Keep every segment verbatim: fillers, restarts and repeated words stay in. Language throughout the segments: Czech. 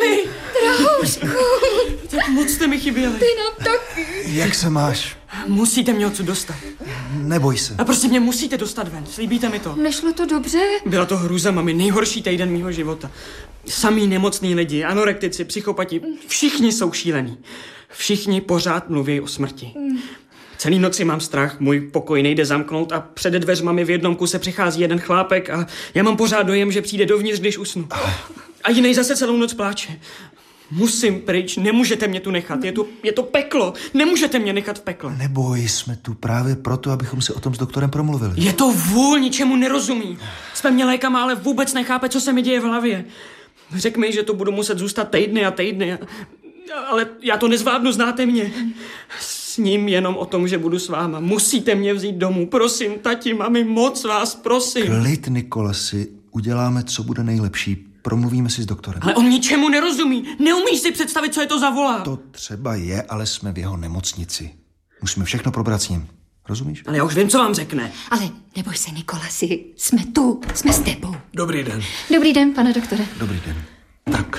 Mami! Drahoušku! Tak moc jste mi chyběli. Ty nám taky. Jak se máš? Musíte mě odsud dostat. Neboj se. A prostě mě musíte dostat ven, slíbíte mi to? Nešlo to dobře? Byla to hruza, mami, nejhorší týden mýho života. Samý nemocný lidi, anorektici, psychopati, všichni jsou šílení. Všichni pořád mluví o smrti. Celý noci mám strach, můj pokoj nejde zamknout a před dveřma mi v jednom kuse přichází jeden chlápek a já mám pořád dojem, že přijde dovnitř, když usnu. A jiný zase celou noc pláče. Musím pryč, nemůžete mě tu nechat, je to, je to peklo, nemůžete mě nechat v pekle. Neboj, jsme tu právě proto, abychom si o tom s doktorem promluvili. Je to vůl, ničemu nerozumí. Jsme mě lékama, ale vůbec nechápe, co se mi děje v hlavě. Řekl mi, že to budu muset zůstat týdny a týdny, ale já to nezvládnu, znáte mě. S ním jenom o tom, že budu s váma. Musíte mě vzít domů, prosím, tati, mami, moc vás, prosím. Klid, Nikolasi, uděláme, co bude nejlepší. Promluvíme si s doktorem. Ale on ničemu nerozumí. Neumíš si představit, co je to za volá. To třeba je, ale jsme v jeho nemocnici. Musíme všechno probrat s ním. Rozumíš? Ale já už vím, co vám řekne. Ale neboj se, Nikolasi, jsme tu, jsme s tebou. Dobrý den. Dobrý den, pane doktore. Dobrý den. Tak.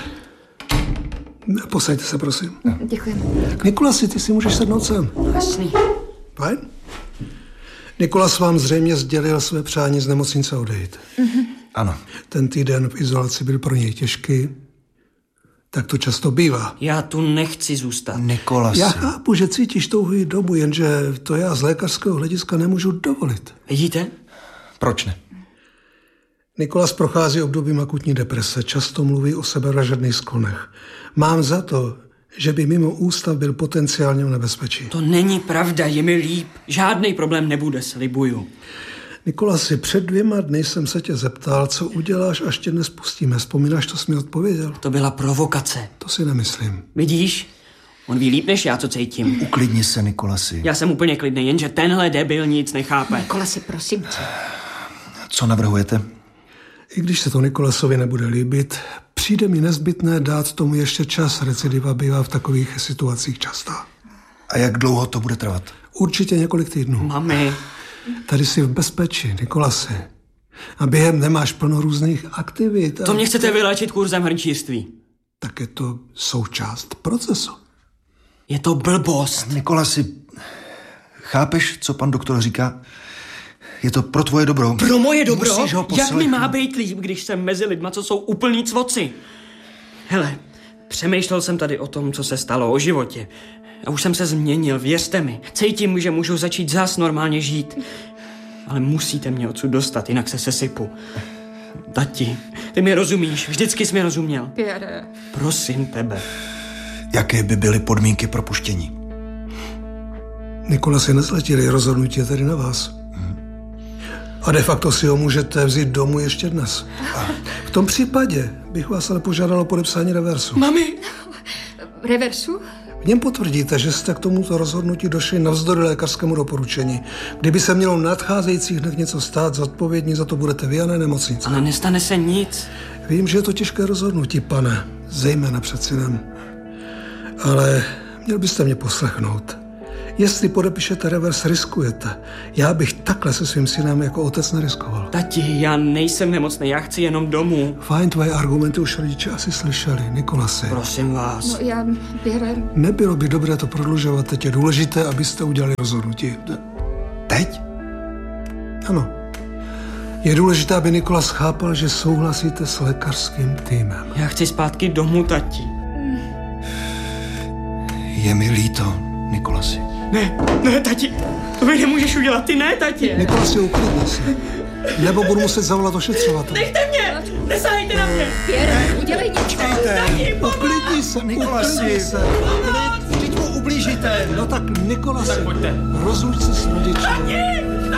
Posaďte se, prosím. Děkujeme. Nikolasi, ty si můžeš sednout sem. Jasný. Fajn. Nikolas vám zřejmě sdělil své přání z nemocnice odejít. Mm-hmm. Ano. Ten týden v izolaci byl pro něj těžký. Tak to často bývá. Já tu nechci zůstat. Nikolasi. Já chápu, že cítíš touhu jít domů, jenže to já z lékařského hlediska nemůžu dovolit. Vidíte? Proč ne? Nikolas prochází obdobím akutní deprese, často mluví o sebevražedných sklonech. Mám za to, že by mimo ústav byl potenciálně v nebezpečí. To není pravda, je mi líp. Žádný problém nebude, slibuju. Nikolasi, před dvěma dny jsem se tě zeptal, co uděláš, až tě dnes pustíme. Vzpomínáš, to jsi mi odpověděl? To byla provokace. To si nemyslím. Vidíš? On ví líp než já, co cítím. Uklidni se, Nikolasi. Já jsem úplně klidný, jenže tenhle debil nic nechápe. Nikolasi, prosím tě. Co navrhujete? I když se to Nikolasovi nebude líbit, přijde mi nezbytné dát tomu ještě čas. Recidiva bývá v takových situacích častá. A jak dlouho to bude trvat? Určitě několik týdnů. Mami. Tady jsi v bezpečí, Nikolasi. A během nemáš plno různých aktivit. A... To mě chcete vyléčit kurzem hrnčířství. Tak je to součást procesu. Je to blbost. Nikolasi, chápeš, co pan doktor říká? Je to pro tvoje dobro. Pro moje dobro? Musíš ho Jak mi má poslechnout. být líp, když jsem mezi lidma, co jsou úplný cvoci? Hele, přemýšlel jsem tady o tom, co se stalo, o životě. A už jsem se změnil, věřte mi. Cítím, že můžu začít zás normálně žít. Ale musíte mě odsud dostat, jinak se sesypu. Tati, ty mi rozumíš, vždycky jsi mi rozuměl. Pierre. Prosím tebe. Jaké by byly podmínky propuštění? Nikolasi, nezletili, rozhodnutí je tedy na vás. A de facto si ho můžete vzít domů ještě dnes. V tom případě bych vás ale požádal o podepsání reversu. Mami! Reversu? V něm potvrdíte, že jste k tomuto rozhodnutí došli navzdory lékařskému doporučení. Kdyby se mělo v nadcházejících dnech něco stát, zodpovědní za to budete vy a ne nemocnice. Ale nestane se nic. Vím, že je to těžké rozhodnutí, pane, zejména před synem. Ale měl byste mě poslechnout. Jestli podepíšete revers, riskujete. Já bych takhle se svým synem jako otec neriskoval. Tati, já nejsem nemocný, já chci jenom domů. Fajn, tvoje argumenty už rodiče asi slyšeli, Nikolasi. Prosím vás. No já, Pierre... Nebylo by dobré to prodlužovat, teď je důležité, abyste udělali rozhodnutí. Teď? Ano. Je důležité, aby Nikolas chápal, že souhlasíte s lékařským týmem. Já chci zpátky domů, tati. Je mi líto, Nikolasi. Ne, ne, tati, to mi nemůžeš udělat, ty ne, tati. Nikolasi, uklidni se. Nebo budu muset zavolat ošetřovat. Nechte mě, nesahejte na mě. Pierre, udělej něco. Tati, Uklidni se, uklidni se. Vždyť mu ublížíte. No tak Nikolasi, Tak pojďte. rozluč se s rodiči. Tati!